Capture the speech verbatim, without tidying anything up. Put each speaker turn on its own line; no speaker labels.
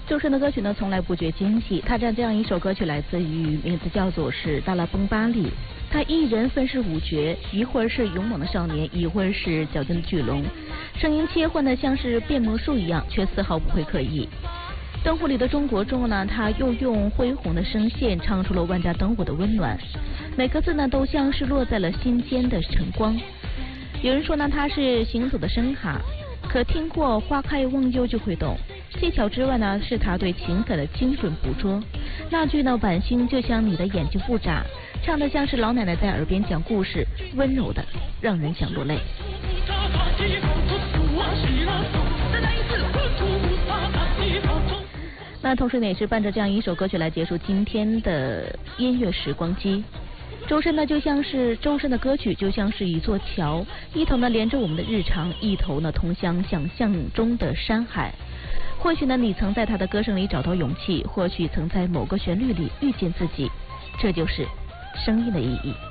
周深的歌曲呢，从来不觉惊喜。他唱这样一首歌曲，来自于名字叫做是《达拉崩巴利》。他一人分饰五角，一会儿是勇猛的少年，一会儿是矫健的巨龙，声音切换的像是变魔术一样，却丝毫不会刻意。灯火里的中国中呢，他又用恢宏的声线唱出了万家灯火的温暖，每个字呢都像是落在了心间的晨光。有人说呢，他是行走的声卡，可听过花开忘忧就会懂。技巧之外呢，是他对情感的精准捕捉。那句呢，晚星就像你的眼睛不眨，唱得像是老奶奶在耳边讲故事，温柔的让人想落泪。那同时呢，也是伴着这样一首歌曲来结束今天的音乐时光机。周深呢，就像是周深的歌曲，就像是一座桥，一头呢连着我们的日常，一头呢通向想象中的山海。或许呢，你曾在他的歌声里找到勇气，或许曾在某个旋律里遇见自己，这就是声音的意义。